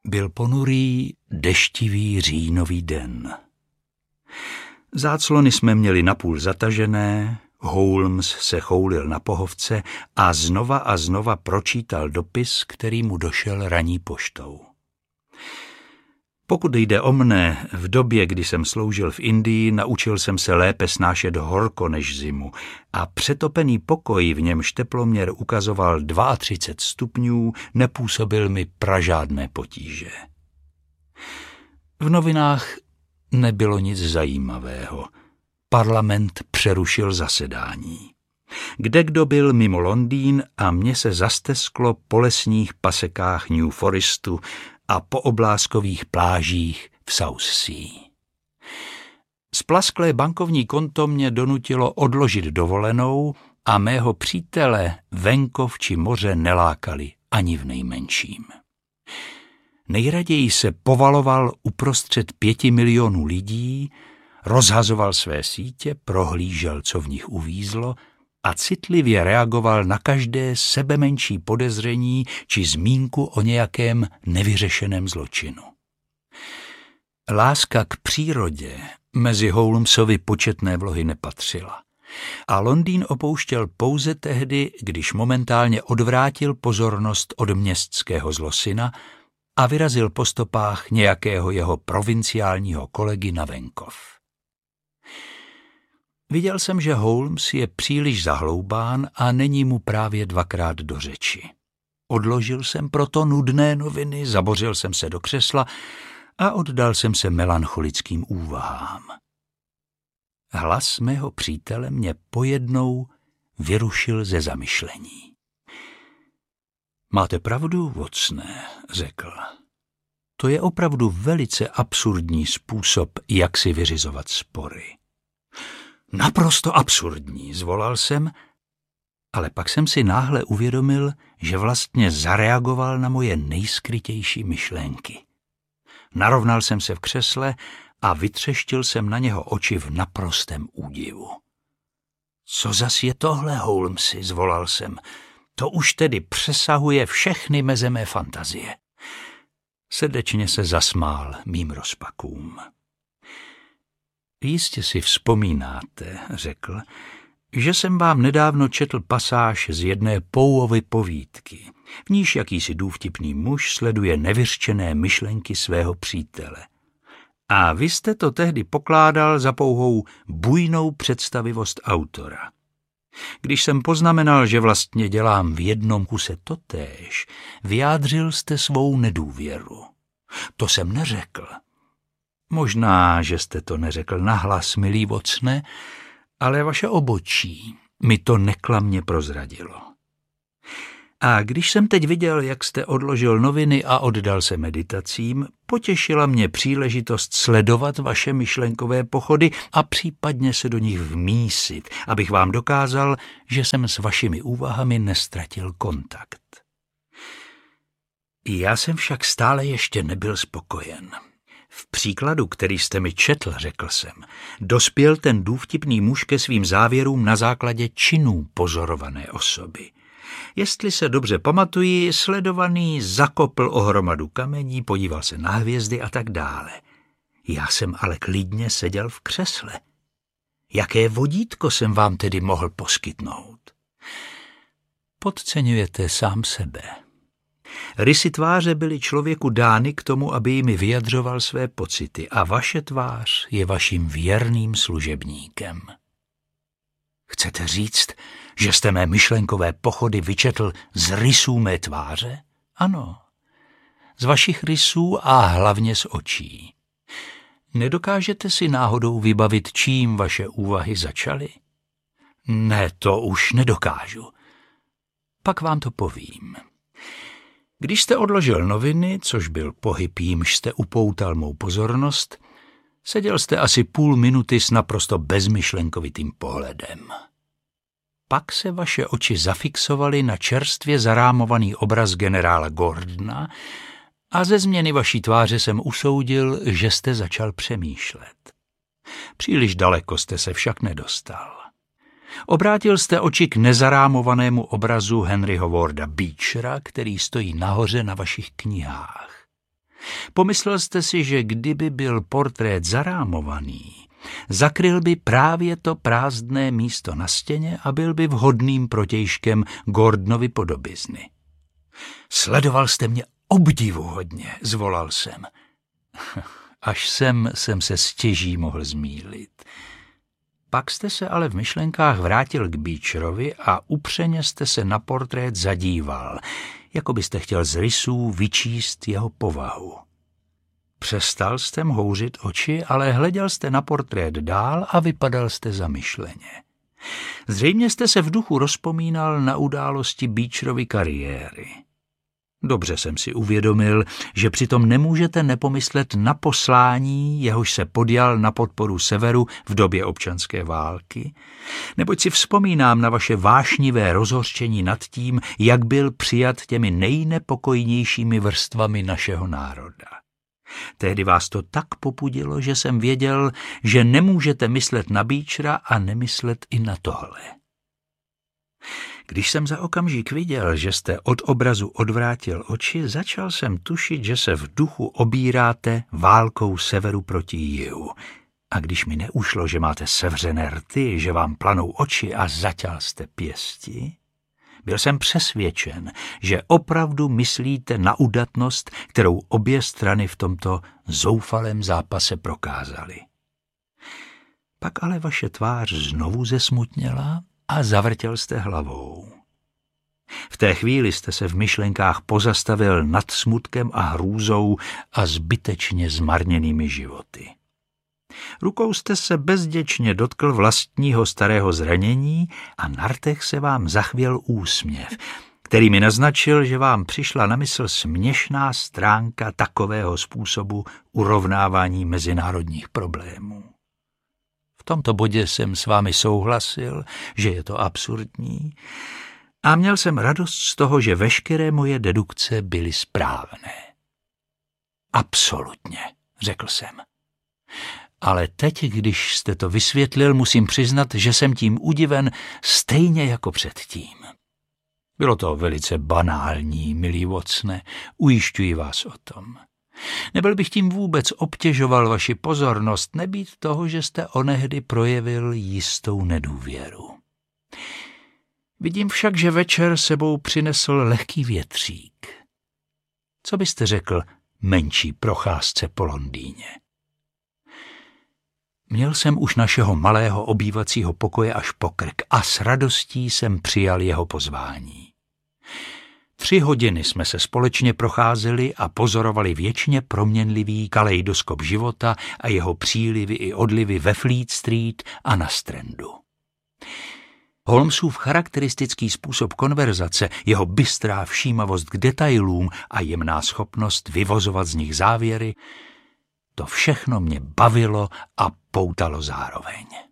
Byl ponurý, deštivý říjnový den. Záclony jsme měli napůl zatažené, Holmes se choulil na pohovce a znova pročítal dopis, který mu došel ranní poštou. Pokud jde o mne, v době, kdy jsem sloužil v Indii, naučil jsem se lépe snášet horko než zimu a přetopený pokoj, v němž teploměr ukazoval 32 stupňů, nepůsobil mi pražádné potíže. V novinách nebylo nic zajímavého. Parlament přerušil zasedání. Kdekdo byl mimo Londýn a mně se zastesklo po lesních pasekách New Forestu a po obláskových plážích v South Sea. Splasklé bankovní konto mě donutilo odložit dovolenou a mého přítele venkov či moře nelákali ani v nejmenším. Nejraději se povaloval uprostřed 5 milionů lidí, rozhazoval své sítě, prohlížel, co v nich uvízlo a citlivě reagoval na každé sebemenší podezření či zmínku o nějakém nevyřešeném zločinu. Láska k přírodě mezi Holmesovi početné vlohy nepatřila a Londýn opouštěl pouze tehdy, když momentálně odvrátil pozornost od městského zlosina a vyrazil po stopách nějakého jeho provinciálního kolegy na venkov. Viděl jsem, že Holmes je příliš zahloubán a není mu právě 2krát do řeči. Odložil jsem proto nudné noviny, zabořil jsem se do křesla a oddal jsem se melancholickým úvahám. Hlas mého přítele mě pojednou vyrušil ze zamyšlení. Máte pravdu, Watsone, řekl. To je opravdu velice absurdní způsob, jak si vyřizovat spory. Naprosto absurdní, zvolal jsem, ale pak jsem si náhle uvědomil, že vlastně zareagoval na moje nejskrytější myšlenky. Narovnal jsem se v křesle a vytřeštil jsem na něho oči v naprostém údivu. Co zas je tohle, Holmesi, zvolal jsem. To už tedy přesahuje všechny meze mé fantazie. Srdečně se zasmál mým rozpakům. Jistě si vzpomínáte, řekl, že jsem vám nedávno četl pasáž z jedné Poeovy povídky, v níž jakýsi důvtipný muž sleduje nevyřčené myšlenky svého přítele. A vy jste to tehdy pokládal za pouhou bujnou představivost autora. Když jsem poznamenal, že vlastně dělám v jednom kuse totéž, vyjádřil jste svou nedůvěru. To jsem neřekl. Možná, že jste to neřekl nahlas, milý Watsone, ale vaše obočí mi to neklamně prozradilo. A když jsem teď viděl, jak jste odložil noviny a oddal se meditacím, potěšila mě příležitost sledovat vaše myšlenkové pochody a případně se do nich vmísit, abych vám dokázal, že jsem s vašimi úvahami nestratil kontakt. Já jsem však stále ještě nebyl spokojen. V příkladu, který jste mi četl, řekl jsem, dospěl ten důvtipný muž ke svým závěrům na základě činů pozorované osoby. Jestli se dobře pamatuji, sledovaný zakopl o hromadu kamení, podíval se na hvězdy a tak dále. Já jsem ale klidně seděl v křesle. Jaké vodítko jsem vám tedy mohl poskytnout? Podceňujete sám sebe. Rysy tváře byly člověku dány k tomu, aby jimi vyjadřoval své pocity a vaše tvář je vaším věrným služebníkem. Chcete říct, že jste mé myšlenkové pochody vyčetl z rysů mé tváře? Ano, z vašich rysů a hlavně z očí. Nedokážete si náhodou vybavit, čím vaše úvahy začaly? Ne, to už nedokážu. Pak vám to povím. Když jste odložil noviny, což byl pohyb, jímž jste upoutal mou pozornost, seděl jste asi půl minuty s naprosto bezmyšlenkovitým pohledem. Pak se vaše oči zafixovaly na čerstvě zarámovaný obraz generála Gordona a ze změny vaší tváře jsem usoudil, že jste začal přemýšlet. Příliš daleko jste se však nedostal. Obrátil jste oči k nezarámovanému obrazu Henryho Warda Beechera, který stojí nahoře na vašich knihách. Pomyslel jste si, že kdyby byl portrét zarámovaný, zakryl by právě to prázdné místo na stěně a byl by vhodným protějškem Gordonovy podobizny. Sledoval jste mě obdivuhodně, zvolal jsem. Až sem jsem se stěží mohl zmýlit. Pak jste se ale v myšlenkách vrátil k Beecherovi a upřeně jste se na portrét zadíval, jako byste chtěl z rysů vyčíst jeho povahu. Přestal jste houřit oči, ale hleděl jste na portrét dál a vypadal jste zamyšleně. Zřejmě jste se v duchu rozpomínal na události Beecherovy kariéry. Dobře jsem si uvědomil, že přitom nemůžete nepomyslet na poslání, jehož se podjal na podporu Severu v době občanské války, neboť si vzpomínám na vaše vášnivé rozhořčení nad tím, jak byl přijat těmi nejnepokojnějšími vrstvami našeho národa. Tehdy vás to tak popudilo, že jsem věděl, že nemůžete myslet na Beechera a nemyslet i na tohle. Když jsem za okamžik viděl, že jste od obrazu odvrátil oči, začal jsem tušit, že se v duchu obíráte válkou Severu proti jihu. A když mi neušlo, že máte sevřené rty, že vám planou oči a zaťal jste pěsti, byl jsem přesvědčen, že opravdu myslíte na udatnost, kterou obě strany v tomto zoufalém zápase prokázaly. Pak ale vaše tvář znovu zesmutněla a zavrtěl jste hlavou. V té chvíli jste se v myšlenkách pozastavil nad smutkem a hrůzou a zbytečně zmarněnými životy. Rukou jste se bezděčně dotkl vlastního starého zranění a na rtech se vám zachvěl úsměv, který mi naznačil, že vám přišla na mysl směšná stránka takového způsobu urovnávání mezinárodních problémů. V tomto bodě jsem s vámi souhlasil, že je to absurdní, a měl jsem radost z toho, že veškeré moje dedukce byly správné. Absolutně, řekl jsem. Ale teď, když jste to vysvětlil, musím přiznat, že jsem tím udiven stejně jako předtím. Bylo to velice banální, milý Watsone, ujišťuji vás o tom. Nebyl bych tím vůbec obtěžoval vaši pozornost, nebýt toho, že jste onehdy projevil jistou nedůvěru. Vidím však, že večer sebou přinesl lehký větřík. Co byste řekl menší procházce po Londýně? Měl jsem už našeho malého obývacího pokoje až po krk a s radostí jsem přijal jeho pozvání. 3 hodiny jsme se společně procházeli a pozorovali věčně proměnlivý kaleidoskop života a jeho přílivy i odlivy ve Fleet Street a na Strandu. Holmesův charakteristický způsob konverzace, jeho bystrá všímavost k detailům a jemná schopnost vyvozovat z nich závěry, to všechno mě bavilo a poutalo zároveň.